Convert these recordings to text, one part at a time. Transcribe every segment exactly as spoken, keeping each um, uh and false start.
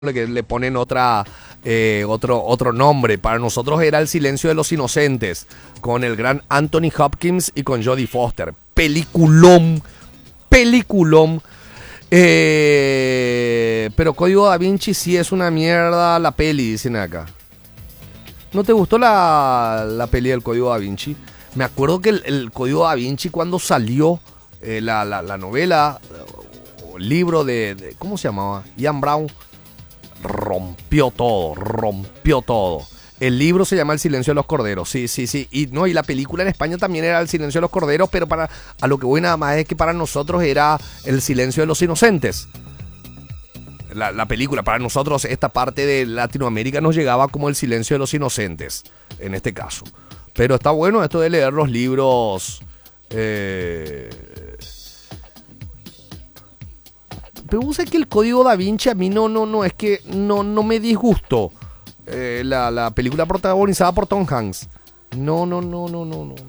que le ponen otra, eh, otro, otro nombre. Para nosotros era El silencio de los inocentes, con el gran Anthony Hopkins y con Jodie Foster. Peliculón, peliculón. Eh, pero Código Da Vinci sí es una mierda la peli, dicen acá. ¿No te gustó la, la peli del Código Da Vinci? Me acuerdo que el, el Código Da Vinci cuando salió eh, la, la, la novela o libro de, de... ¿Cómo se llamaba? Ian Brown. Rompió todo, rompió todo. El libro se llama El silencio de los corderos, sí, sí, sí. Y no, y la película en España también era El silencio de los corderos, pero para a lo que voy nada más es que para nosotros era El silencio de los inocentes. La, la película, para nosotros esta parte de Latinoamérica nos llegaba como El silencio de los inocentes, en este caso. Pero está bueno esto de leer los libros. Eh... Pero vos sabés que el Código Da Vinci a mí no, no, no, es que no, no me disgustó. Eh, la, la película protagonizada por Tom Hanks. No, no, no, no, no, no.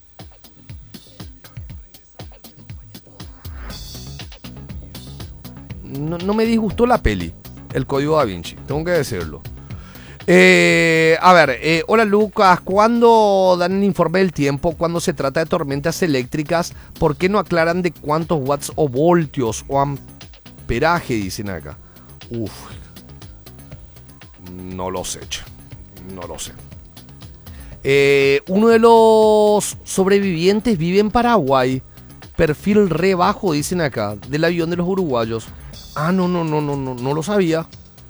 No, no me disgustó la peli, el Código Da Vinci, tengo que decirlo. Eh, a ver, eh, hola Lucas, ¿cuándo dan el informe del tiempo cuando se trata de tormentas eléctricas? ¿Por qué no aclaran de cuántos watts o voltios o amperaje dicen acá? Uf, no lo sé, no lo sé. Eh, uno de los sobrevivientes vive en Paraguay, perfil re bajo dicen acá, del avión de los uruguayos. Ah, no, no, no, no, no, no lo sabía.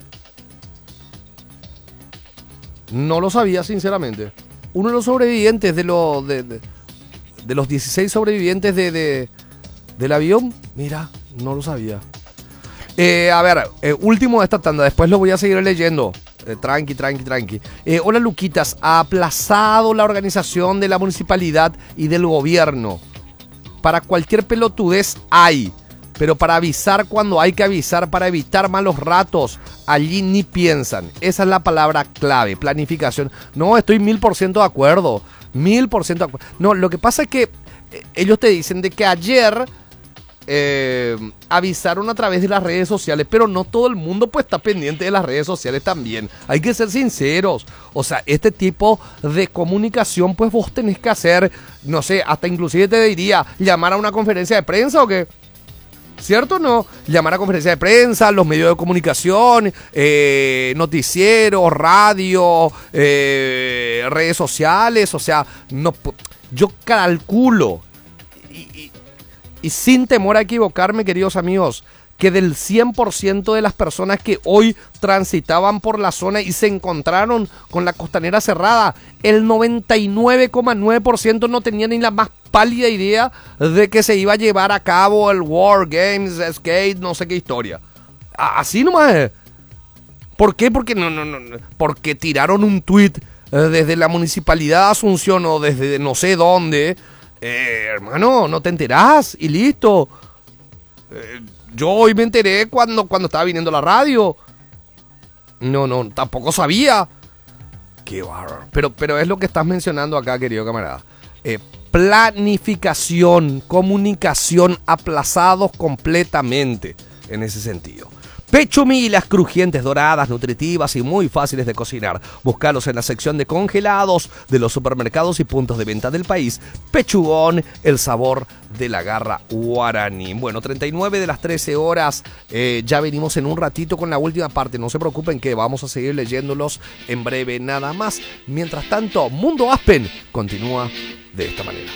No lo sabía, sinceramente. Uno de los sobrevivientes de los de, de, de los dieciséis sobrevivientes de, de del avión, mira, no lo sabía. Eh, a ver, eh, último de esta tanda, después lo voy a seguir leyendo. Eh, tranqui, tranqui, tranqui. Eh, hola Luquitas, ha aplazado la organización de la municipalidad y del gobierno. Para cualquier pelotudez hay, pero para avisar cuando hay que avisar, para evitar malos ratos, allí ni piensan. Esa es la palabra clave, planificación. No, estoy mil por ciento de acuerdo. Mil por ciento de acuerdo. No, lo que pasa es que eh, ellos te dicen de que ayer eh, avisaron a través de las redes sociales, pero no todo el mundo pues está pendiente de las redes sociales también. Hay que ser sinceros. O sea, este tipo de comunicación pues vos tenés que hacer, no sé, hasta inclusive te diría, llamar a una conferencia de prensa o qué. ¿Cierto o no? Llamar a conferencia de prensa, los medios de comunicación, eh, noticieros, radio, eh, redes sociales, o sea, no, yo calculo, y, y, y sin temor a equivocarme, queridos amigos, que del cien por ciento de las personas que hoy transitaban por la zona y se encontraron con la costanera cerrada, el noventa y nueve coma nueve por ciento no tenía ni la más pálida idea de que se iba a llevar a cabo el War Games, Skate, no sé qué historia. Así nomás es. ¿Por qué? Porque, no, no, no, porque tiraron un tuit desde la municipalidad de Asunción o desde no sé dónde. Eh, hermano, no te enterás y listo. Eh, Yo hoy me enteré cuando, cuando estaba viniendo la radio. No, no, tampoco sabía. Qué bárbaro. Pero, pero es lo que estás mencionando acá, querido camarada. Eh, planificación, comunicación, aplazados completamente en ese sentido. Pechumilas crujientes, doradas, nutritivas y muy fáciles de cocinar. Búscalos en la sección de congelados de los supermercados y puntos de venta del país. Pechugón, el sabor de la garra guaraní. Bueno, treinta y nueve de las trece horas. Eh, ya venimos en un ratito con la última parte. No se preocupen que vamos a seguir leyéndolos en breve nada más. Mientras tanto, Mundo Aspen continúa de esta manera.